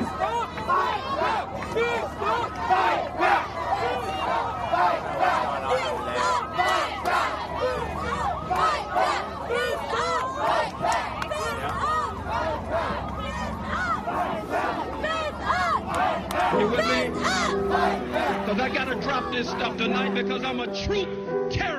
You with me? Because I got to drop this stuff tonight because I'm a truth terrorist.